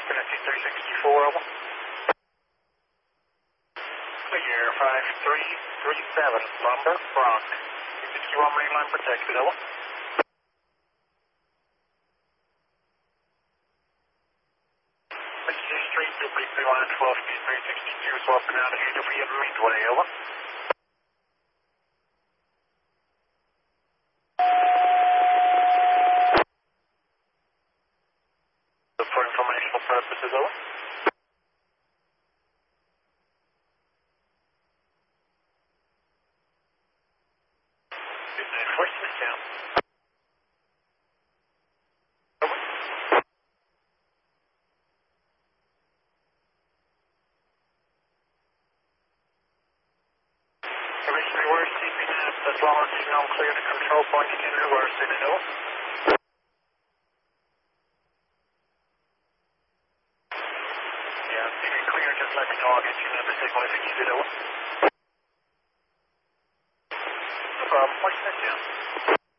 Connecting 364, over. Clear 5337, Lumber, Bronx. 361 mainline protected, over. Street, Dupree, line 12, speed 362, swapping out of Dupree at Midway, over. For informational purposes, over. Enforcement down. Over. Commission reverse, keeping as long as signal clear to control point, you can reverse in and over. Yeah, if you're clear, just let me know. I'll get you another signal if you need it, over. No problem. Enforcement down.